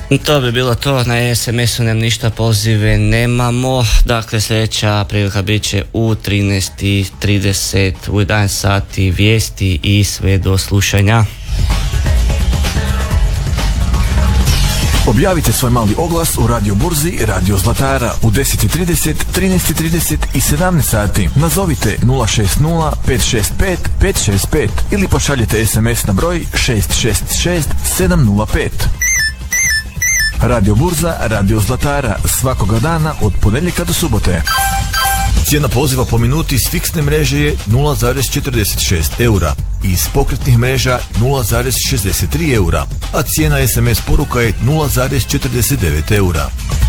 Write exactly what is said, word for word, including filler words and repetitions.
To bi bilo to, na es em esu nam ništa pozive nemamo, dakle sljedeća prilika bit će u trinaest trideset, u jedanaest sati vijesti i sve do slušanja. Objavite svoj mali oglas u Radio Burzi Radio Zlatara u deset trideset, trinaest trideset i sedamnaest sati. Nazovite nula šest nula pet šest pet pet šest pet ili pošaljite es em es na broj šest šest šest sedam nula pet. Radio Burza Radio Zlatara svakoga dana od ponedjeljka do subote. Cijena poziva po minuti s fiksne mreže je nula zarez četrdeset šest eura i iz pokretnih mreža nula zarez šezdeset tri eura, a cijena es em es poruka je nula zarez četrdeset devet eura.